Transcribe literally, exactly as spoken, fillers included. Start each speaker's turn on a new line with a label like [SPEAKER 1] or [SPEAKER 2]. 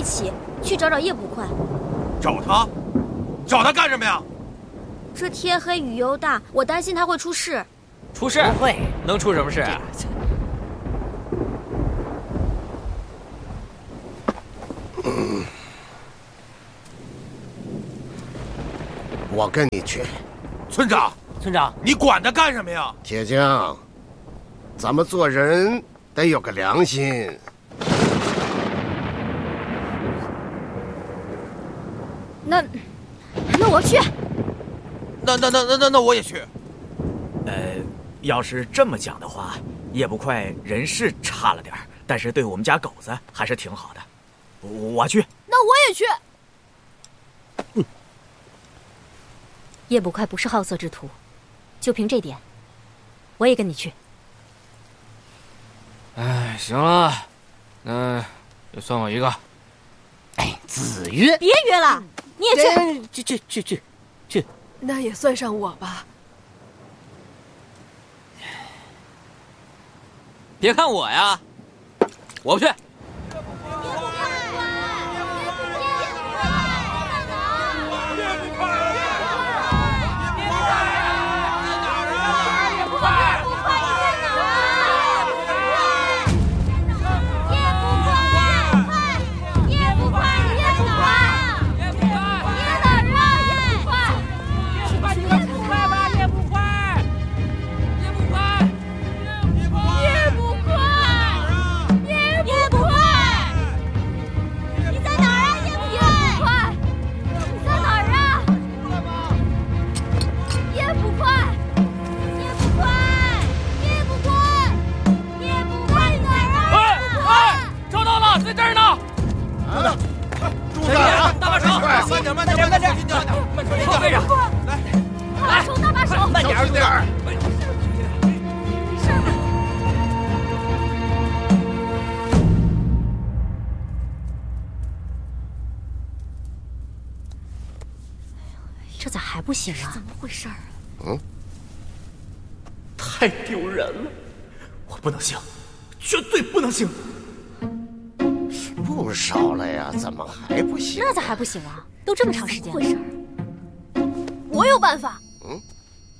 [SPEAKER 1] 起去找找叶捕快。
[SPEAKER 2] 找他？找他干什么呀？
[SPEAKER 1] 这天黑雨又大，我担心他会出事。
[SPEAKER 3] 出事？不会，能出什么事啊？
[SPEAKER 4] 嗯，我跟你去。
[SPEAKER 2] 村长，
[SPEAKER 3] 村长，
[SPEAKER 2] 你管他干什么呀？
[SPEAKER 4] 铁匠，咱们做人得有个良心。
[SPEAKER 1] 那，那我去。
[SPEAKER 2] 那那那那那那我也去。
[SPEAKER 5] 呃，要是这么讲的话，叶捕快人是差了点儿，但是对我们家狗子还是挺好的。我去。
[SPEAKER 1] 那我也去。
[SPEAKER 4] 嗯。
[SPEAKER 6] 叶捕快不是好色之徒，就凭这点，我也跟你去。
[SPEAKER 3] 哎，行了，那就算我一个。
[SPEAKER 7] 哎，子曰，
[SPEAKER 6] 别约了，你也去。
[SPEAKER 7] 去去去去去。
[SPEAKER 8] 那也算上我吧。
[SPEAKER 3] 别看我呀，我不去。
[SPEAKER 6] 这咋还不醒啊？
[SPEAKER 1] 怎么回事啊？
[SPEAKER 4] 嗯，
[SPEAKER 5] 太丢人了，我不能醒，绝对不能醒。
[SPEAKER 4] 不少了呀，怎么还不醒？
[SPEAKER 6] 那咋还不醒啊？都这么长时间了。
[SPEAKER 1] 怎么回事？我有办法。
[SPEAKER 4] 嗯。